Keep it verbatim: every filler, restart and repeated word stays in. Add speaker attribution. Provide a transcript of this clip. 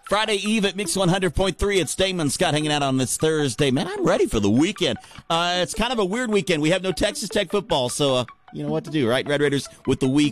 Speaker 1: Friday Eve at Mix one hundred point three. It's Damon Scott hanging out on this Thursday. Man, I'm ready for the weekend. Uh, it's kind of a weird weekend. We have no Texas Tech football, so uh, you know what to do, right? Red Raiders with the week.